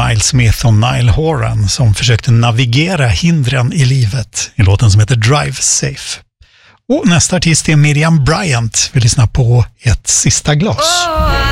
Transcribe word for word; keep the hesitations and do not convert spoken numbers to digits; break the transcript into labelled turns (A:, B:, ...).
A: Miles Smith och Niall Horan som försökte navigera hindren i livet i låten som heter Drive Safe. Och nästa artist är Miriam Bryant. Vi lyssnar på Ett sista glas.